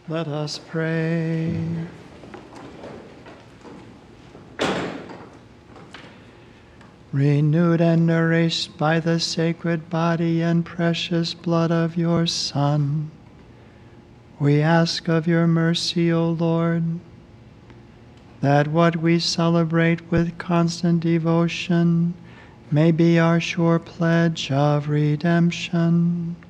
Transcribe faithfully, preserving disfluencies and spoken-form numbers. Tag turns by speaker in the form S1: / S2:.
S1: Let us pray. Renewed and nourished by the sacred body and precious blood of your Son, we ask of your mercy, O Lord, that what we celebrate with constant devotion may be our sure pledge of redemption.